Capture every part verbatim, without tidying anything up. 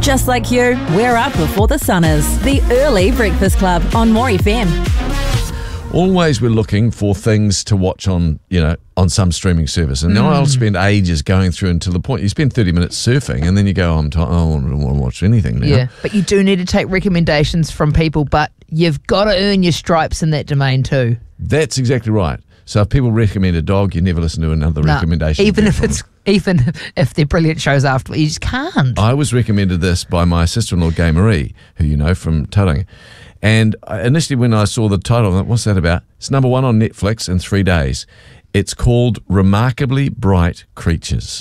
Just like you, we're up before the sun is. The Early Breakfast Club on More F M. Always we're looking for things to watch on, you know, on some streaming service. And mm. I'll spend ages going through until the point you spend thirty minutes surfing and then you go, oh, I'm tired. Oh, I don't want to watch anything now. Yeah, but you do need to take recommendations from people, but you've got to earn your stripes in that domain too. That's exactly right. So if people recommend a dog, you never listen to another no, recommendation. Even if it's even if they're brilliant shows after, you just can't. I was recommended this by my sister-in-law, Gay Marie, who you know from Tauranga. And initially when I saw the title, I thought, what's that about? It's number one on Netflix in three days. It's called Remarkably Bright Creatures.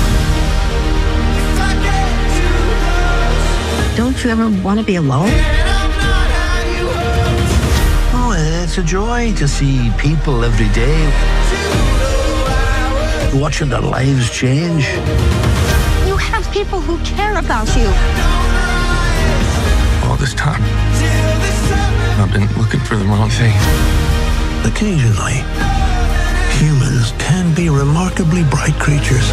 Don't you ever want to be alone? Oh, it's a joy to see people every day, watching their lives change. You have people who care about you. All this time, I've been looking for the wrong thing. Occasionally, humans can be remarkably bright creatures.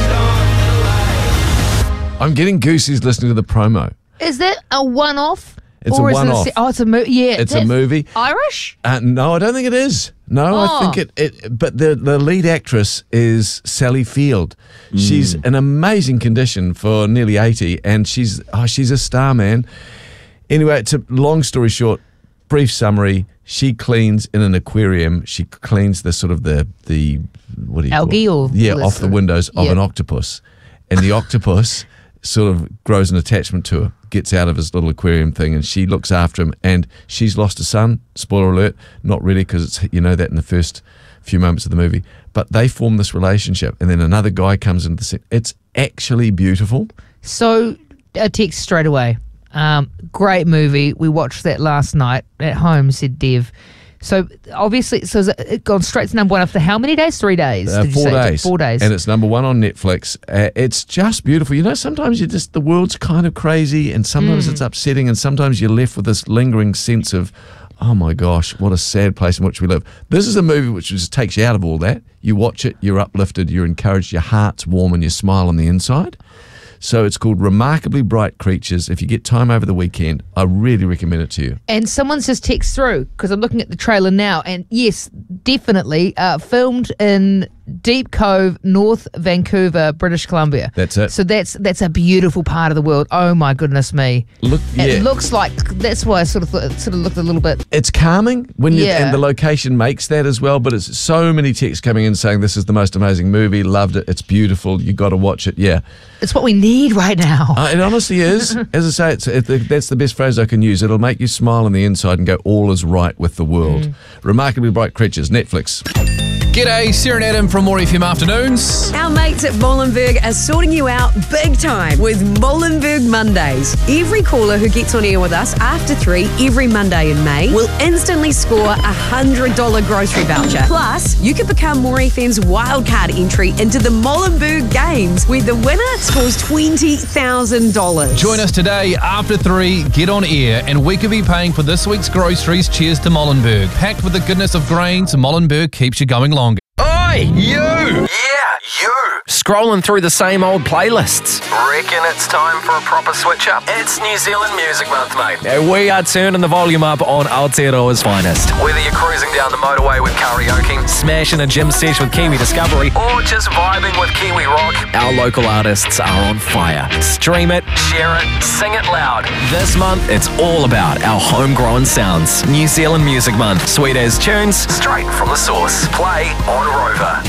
I'm getting goosies listening to the promo. Is that a one-off? It's or a is one-off. It a, oh, it's a movie. Yeah, it's a movie. Irish? Uh, no, I don't think it is. No, oh. I think it, it. But the the lead actress is Sally Field. Mm. She's in amazing condition for nearly eighty, and she's oh, she's a star, man. Anyway, it's a long story short. Brief summary: she cleans in an aquarium. She cleans the sort of the the what do you algae call it? or yeah off the windows of yeah. an octopus, and the octopus sort of grows an attachment to her, gets out of his little aquarium thing, and she looks after him. And she's lost a son. Spoiler alert, not really, because it's you know that in the first few moments of the movie. But they form this relationship, and then another guy comes into the scene. It's actually beautiful. So a text straight away. Um, great movie. We watched that last night at home, said Dev. So obviously, so it's gone straight to number one after how many days? Three days? Uh, did four you say? days. Four days. And it's number one on Netflix. Uh, it's just beautiful. You know, sometimes you just, the world's kind of crazy and sometimes mm. it's upsetting and sometimes you're left with this lingering sense of, oh my gosh, what a sad place in which we live. This is a movie which just takes you out of all that. You watch it, you're uplifted, you're encouraged, your heart's warm and you smile on the inside. So it's called Remarkably Bright Creatures. If you get time over the weekend, I really recommend it to you. And someone's just text through, because I'm looking at the trailer now, and yes, definitely, uh, filmed in Deep Cove, North Vancouver, British Columbia. That's it. So that's that's a beautiful part of the world. Oh my goodness me! Look, yeah. It looks like, that's why I sort of thought, it sort of looked a little bit. It's calming when you Yeah. and the location makes that as well. But it's so many texts coming in saying this is the most amazing movie. Loved it. It's beautiful. You got to watch it. Yeah, It's what we need right now. uh, it honestly is. As I say, it's it, that's the best phrase I can use. It'll make you smile on the inside and go, all is right with the world. Mm. Remarkably Bright Creatures, Netflix. G'day, Sarah and Adam from More F M Afternoons. Our mates at Molenberg are sorting you out big time with Molenberg Mondays. Every caller who gets on air with us after three every Monday in May will instantly score a one hundred dollars grocery voucher. Plus, you can become More F M's wildcard entry into the Molenberg Games, where the winner scores twenty thousand dollars. Join us today after three, get on air, and we could be paying for this week's groceries. Cheers to Molenberg. Packed with the goodness of grains, Molenberg keeps you going longer. Oi, you! Yeah, you! Scrolling through the same old playlists. Reckon it's time for a proper switch up? It's New Zealand Music Month, mate. And we are turning the volume up on Aotearoa's finest. Whether you're cruising down the motorway with karaoke, smashing a gym sesh with Kiwi Discovery, or just vibing with Kiwi Rock, our local artists are on fire. Stream it, share it, sing it loud. This month, it's all about our homegrown sounds. New Zealand Music Month. Sweet as tunes, straight from the source. Play on Rover.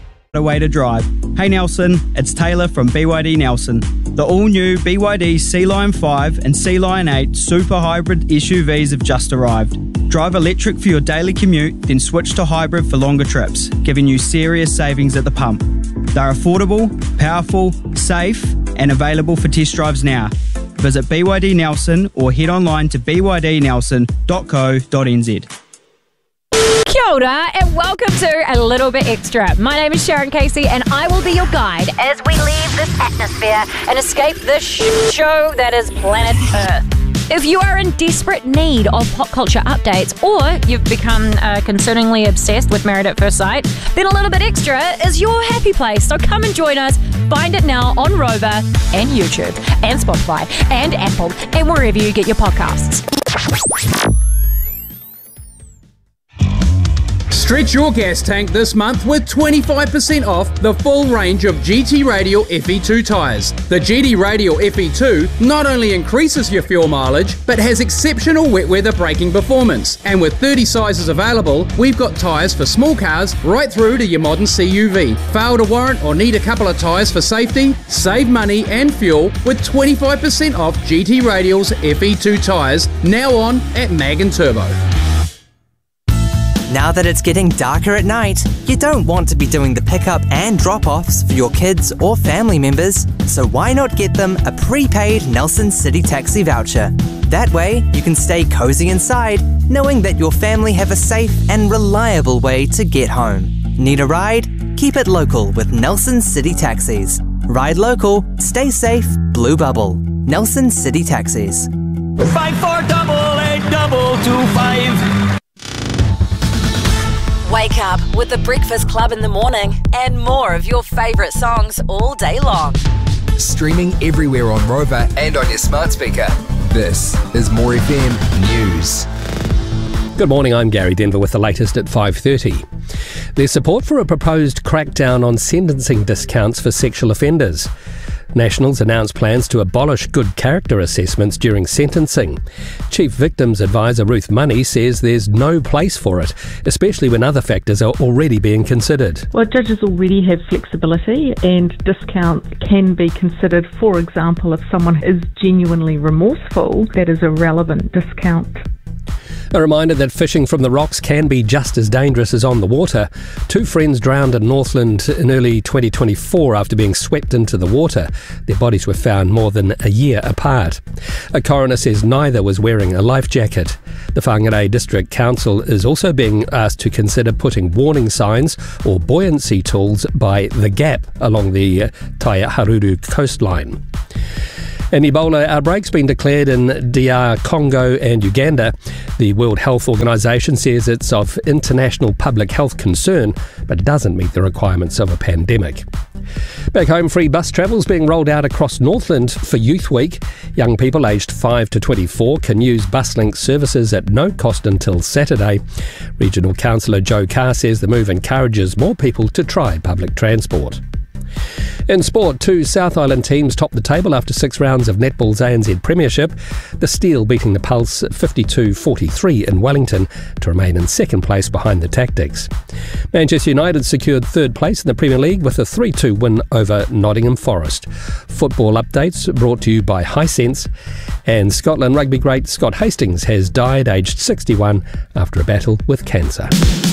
A way to drive. Hey Nelson, it's Taylor from B Y D Nelson. The all-new B Y D Sea Lion five and Sea Lion eight super hybrid S U Vs have just arrived. Drive electric for your daily commute, then switch to hybrid for longer trips, giving you serious savings at the pump. They're affordable, powerful, safe, and available for test drives now. Visit B Y D Nelson or head online to b y d nelson dot co dot n z. Kia ora and welcome to A Little Bit Extra. My name is Sharon Casey and I will be your guide as we leave this atmosphere and escape this sh- show that is planet Earth. If you are in desperate need of pop culture updates, or you've become uh, concerningly obsessed with Married at First Sight, then A Little Bit Extra is your happy place. So come and join us. Find it now on Rover and YouTube and Spotify and Apple and wherever you get your podcasts. Stretch your gas tank this month with twenty-five percent off the full range of G T Radial F E two tyres. The G T Radial F E two not only increases your fuel mileage, but has exceptional wet weather braking performance. And with thirty sizes available, we've got tyres for small cars right through to your modern C U V. Fail to warrant or need a couple of tyres for safety? Save money and fuel with twenty-five percent off G T Radial's F E two tyres, now on at Mag and Turbo. Now that it's getting darker at night, you don't want to be doing the pickup and drop-offs for your kids or family members, so why not get them a prepaid Nelson City Taxi voucher? That way, you can stay cozy inside, knowing that your family have a safe and reliable way to get home. Need a ride? Keep it local with Nelson City Taxis. Ride local, stay safe, Blue Bubble. Nelson City Taxis. Five four double eight double two five. Wake up with the Breakfast Club in the morning and more of your favourite songs all day long. Streaming everywhere on Rover and on your smart speaker. This is More F M News. Good morning, I'm Gary Denver with the latest at five thirty. There's support for a proposed crackdown on sentencing discounts for sexual offenders. Nationals announced plans to abolish good character assessments during sentencing. Chief Victims Advisor Ruth Money says there's no place for it, especially when other factors are already being considered. Well, judges already have flexibility, and discounts can be considered. For example, if someone is genuinely remorseful, that is a relevant discount. A reminder that fishing from the rocks can be just as dangerous as on the water. Two friends drowned in Northland in early twenty twenty-four after being swept into the water. Their bodies were found more than a year apart. A coroner says neither was wearing a life jacket. The Whangarei District Council is also being asked to consider putting warning signs or buoyancy tools by The Gap along the uh, Taiharuru coastline. An Ebola outbreak's been declared in D R Congo and Uganda. The World Health Organization says it's of international public health concern, but doesn't meet the requirements of a pandemic. Back home, free bus travel's being rolled out across Northland for Youth Week. Young people aged five to twenty-four can use Buslink services at no cost until Saturday. Regional Councillor Joe Carr says the move encourages more people to try public transport. In sport, two South Island teams topped the table after six rounds of netball's A N Z Premiership. The Steel beating the Pulse fifty-two forty-three in Wellington to remain in second place behind the Tactics. Manchester United secured third place in the Premier League with a three two win over Nottingham Forest. Football updates brought to you by Hisense. And Scotland rugby great Scott Hastings has died aged sixty-one after a battle with cancer.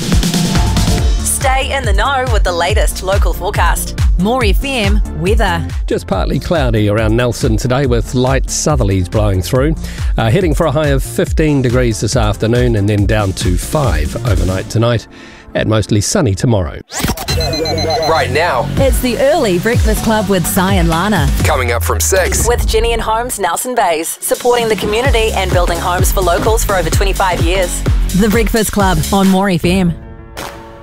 Stay in the know with the latest local forecast. More F M weather. Just partly cloudy around Nelson today with light southerlies blowing through. Uh, heading for a high of fifteen degrees this afternoon and then down to five overnight tonight. And mostly sunny tomorrow. Right now, it's the early Breakfast Club with Si and Lana. Coming up from six. With Ginny and Homes Nelson Bays, supporting the community and building homes for locals for over twenty-five years. The Breakfast Club on More F M.